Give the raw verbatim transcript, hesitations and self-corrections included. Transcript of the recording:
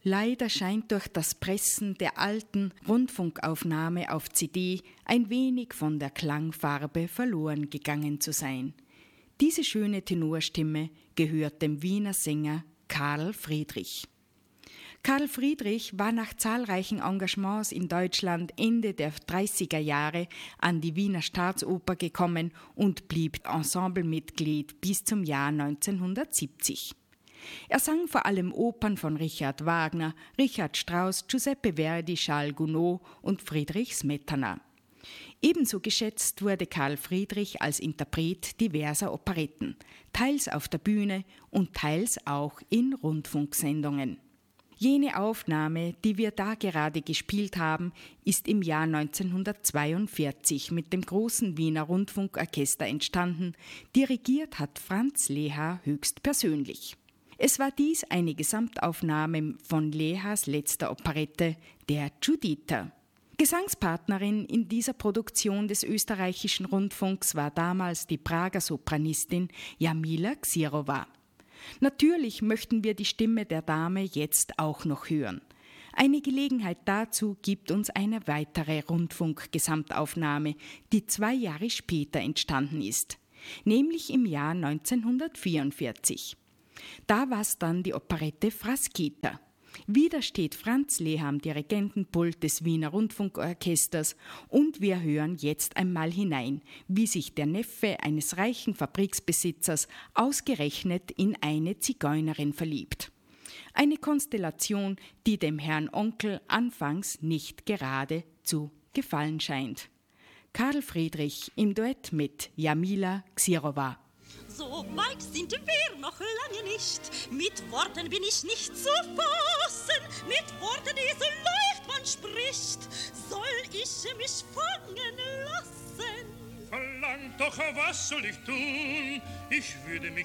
Leider scheint durch das Pressen der alten Rundfunkaufnahme auf C D ein wenig von der Klangfarbe verloren gegangen zu sein. Diese schöne Tenorstimme gehört dem Wiener Sänger Karl Friedrich. Karl Friedrich war nach zahlreichen Engagements in Deutschland Ende der dreißiger Jahre an die Wiener Staatsoper gekommen und blieb Ensemblemitglied bis zum Jahr neunzehnhundertsiebzig. Er sang vor allem Opern von Richard Wagner, Richard Strauss, Giuseppe Verdi, Charles Gounod und Friedrich Smetana. Ebenso geschätzt wurde Karl Friedrich als Interpret diverser Operetten, teils auf der Bühne und teils auch in Rundfunksendungen. Jene Aufnahme, die wir da gerade gespielt haben, ist im Jahr neunzehnhundertzweiundvierzig mit dem großen Wiener Rundfunkorchester entstanden. Dirigiert hat Franz Leha höchstpersönlich. Es war dies eine Gesamtaufnahme von Lehas letzter Operette, der Giuditta. Gesangspartnerin in dieser Produktion des österreichischen Rundfunks war damals die Prager Sopranistin Jarmila Ksirova. Natürlich möchten wir die Stimme der Dame jetzt auch noch hören. Eine Gelegenheit dazu gibt uns eine weitere Rundfunk-Gesamtaufnahme, die zwei Jahre später entstanden ist, nämlich im Jahr neunzehnhundertvierundvierzig. Da war es dann die Operette Frasquita. Wieder steht Franz Leha am Dirigentenpult des Wiener Rundfunkorchesters und wir hören jetzt einmal hinein, wie sich der Neffe eines reichen Fabriksbesitzers ausgerechnet in eine Zigeunerin verliebt. Eine Konstellation, die dem Herrn Onkel anfangs nicht gerade zu gefallen scheint. Karl Friedrich im Duett mit Jarmila Ksirova. So weit sind wir noch lange nicht, mit Worten bin ich nicht zu fassen, mit Worten, die so leicht man spricht, soll ich mich fangen lassen. Verlangt doch, was soll ich tun? Ich würde mich